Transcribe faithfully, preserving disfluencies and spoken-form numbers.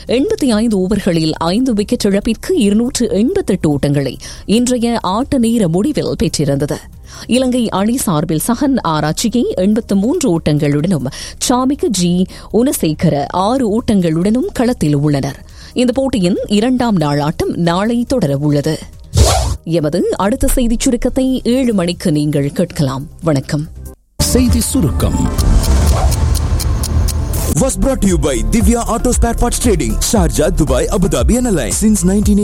எண்பத்தி ஐந்து ஓவர்களில் ஐந்து விக்கெட் இழப்பிற்கு இருநூற்று எண்பத்தெட்டு ஓட்டங்களை இன்றைய ஆட்ட நேர முடிவில் பெற்றிருந்தது. இலங்கை அணி சார்பில் சஹன் ஆராய்ச்சியை எண்பத்து மூன்று ஓட்டங்களுடனும் சாமிக்கு ஜி உனசேகர ஆறு ஓட்டங்களுடனும் களத்தில் உள்ளனர். இந்த போட்டியின் இரண்டாம் நாள் ஆட்டம் நாளை தொடரவுள்ளது. எமது அடுத்த செய்திச் சுருக்கத்தை ஏழு மணிக்கு நீங்கள் கேட்கலாம். வணக்கம். செய்தி சுருக்கம் was brought to you by Divya Auto Spare Parts Trading, Sharjah, Dubai, Abu Dhabi and Alliance since nineteen eighty.